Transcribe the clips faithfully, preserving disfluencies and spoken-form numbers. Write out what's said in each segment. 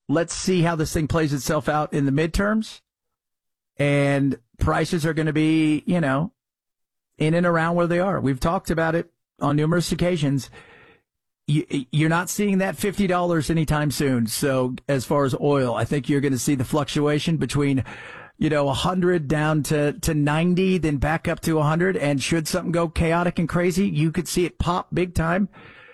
let's see how this thing plays itself out in the midterms. And prices are going to be, you know, in and around where they are. We've talked about it on numerous occasions. You, you're not seeing that fifty dollars anytime soon. So as far as oil, I think you're going to see the fluctuation between, you know, one hundred down to, to ninety, then back up to one hundred. And should something go chaotic and crazy, you could see it pop big time.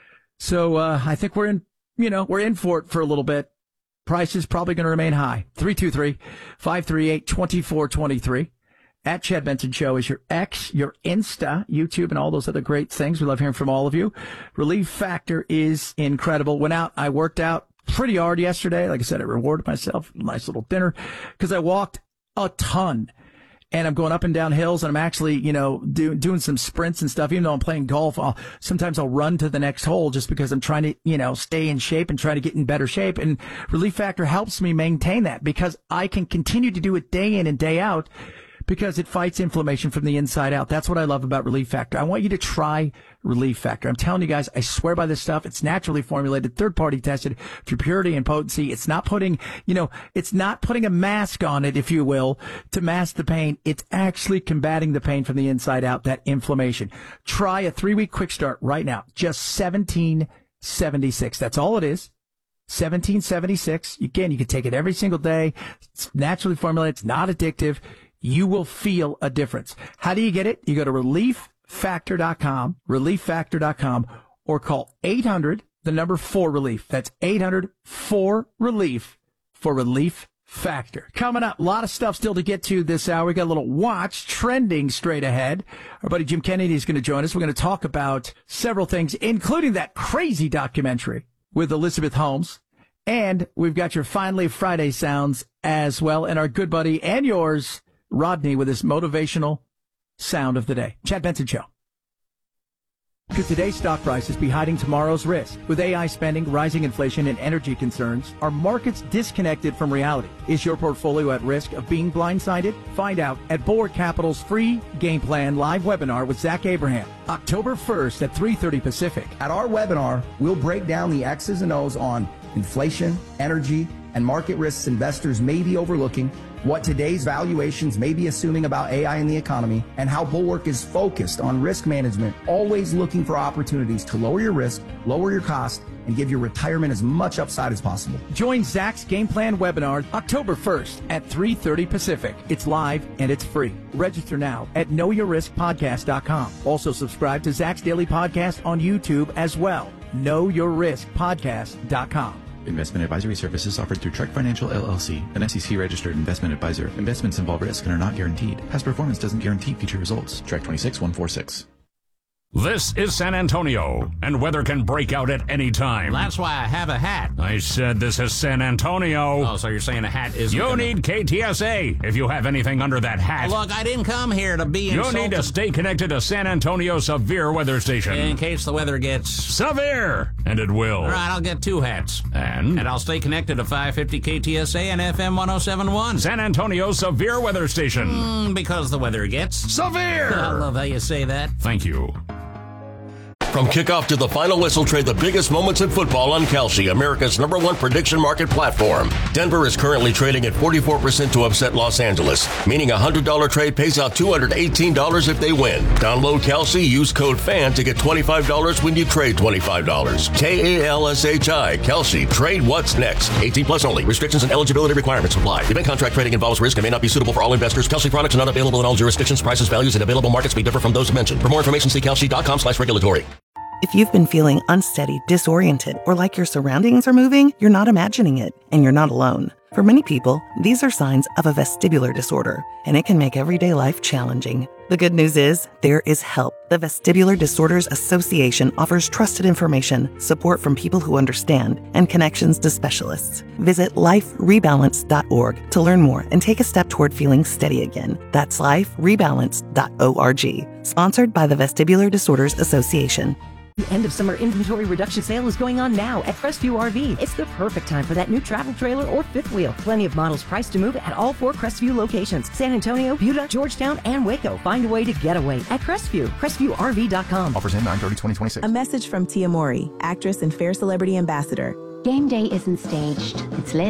So uh, I think we're in, you know, we're in for it for a little bit. Price is probably going to remain high. three two three, five three eight, two four two three. At Chad Benson Show is your X, your Insta, YouTube, and all those other great things. We love hearing from all of you. Relief Factor is incredible. Went out, I worked out pretty hard yesterday. Like I said, I rewarded myself, nice little dinner, because I walked a ton. And I'm going up and down hills, and I'm actually, you know, do, doing some sprints and stuff. Even though I'm playing golf, I'll, sometimes I'll run to the next hole just because I'm trying to, you know, stay in shape and try to get in better shape. And Relief Factor helps me maintain that because I can continue to do it day in and day out because it fights inflammation from the inside out. That's what I love about Relief Factor. I want you to try Relief Factor. I'm telling you guys, I swear by this stuff. It's naturally formulated, third-party tested for purity and potency. It's not putting, you know, it's not putting a mask on it, if you will, to mask the pain. It's actually combating the pain from the inside out, that inflammation. Try a three-week quick start right now. Just seventeen seventy-six. That's all it is. seventeen seventy-six. Again, you can take it every single day. It's naturally formulated. It's not addictive. You will feel a difference. How do you get it? You go to relief factor dot com, relief factor dot com, or call eight hundred, the number four relief. That's eight hundred four relief for Relief Factor. Coming up, a lot of stuff still to get to this hour. We got a little watch trending straight ahead. Our buddy Jim Kennedy is going to join us. We're going to talk about several things, including that crazy documentary with Elizabeth Holmes. And we've got your Finally Friday sounds as well. And our good buddy and yours, Rodney, with his motivational sound of the day. Chad Benson Show. Could today's stock prices be hiding tomorrow's risk? With A I spending, rising inflation, and energy concerns, are markets disconnected from reality? Is your portfolio at risk of being blindsided? Find out at Board Capital's free Game Plan live webinar with Zach Abraham, October first at three thirty Pacific. At our webinar, we'll break down the X's and O's on inflation, energy, and market risks investors may be overlooking, what today's valuations may be assuming about A I in the economy, and how Bulwark is focused on risk management, always looking for opportunities to lower your risk, lower your cost, and give your retirement as much upside as possible. Join Zach's Game Plan webinar October first at three thirty Pacific. It's live and it's free. Register now at know your risk podcast dot com. Also subscribe to Zach's Daily Podcast on YouTube as well. know your risk podcast dot com. Investment advisory services offered through Trek Financial L L C, an S E C-registered investment advisor. Investments involve risk and are not guaranteed. Past performance doesn't guarantee future results. Trek twenty-six one forty-six. This is San Antonio, and weather can break out at any time. That's why I have a hat. I said this is San Antonio. Oh, so you're saying a hat is... You gonna... need K T S A if you have anything under that hat. Look, I didn't come here to be insulted. You need to stay connected to San Antonio Severe Weather Station. In case the weather gets... severe, and it will. All right, I'll get two hats. And? And I'll stay connected to five fifty K T S A and F M one oh seven point one. San Antonio Severe Weather Station. Mm, because the weather gets... severe! I love how you say that. Thank you. From kickoff to the final whistle, trade the biggest moments in football on Kalshi, America's number one prediction market platform. Denver is currently trading at forty-four percent to upset Los Angeles, meaning a one hundred dollars trade pays out two hundred eighteen dollars if they win. Download Kalshi, use code FAN to get twenty-five dollars when you trade twenty-five dollars. K A L S H I, Kalshi. Trade what's next. eighteen plus only. Restrictions and eligibility requirements apply. Event contract trading involves risk and may not be suitable for all investors. Kalshi products are not available in all jurisdictions. Prices, values, and available markets may differ from those mentioned. For more information, see kalshi dot com slash regulatory. If you've been feeling unsteady, disoriented, or like your surroundings are moving, you're not imagining it, and you're not alone. For many people, these are signs of a vestibular disorder, and it can make everyday life challenging. The good news is, there is help. The Vestibular Disorders Association offers trusted information, support from people who understand, and connections to specialists. Visit life rebalance dot org to learn more and take a step toward feeling steady again. That's life rebalance dot org. Sponsored by the Vestibular Disorders Association. The end of summer inventory reduction sale is going on now at Crestview R V. It's the perfect time for that new travel trailer or fifth wheel. Plenty of models priced to move at all four Crestview locations: San Antonio, Buda, Georgetown, and Waco. Find a way to get away at Crestview. Crestview R V dot com. Offers end nine thirty twenty twenty-six. A message from Tia Mori, actress and Fair Celebrity Ambassador. Game day isn't staged. It's lit.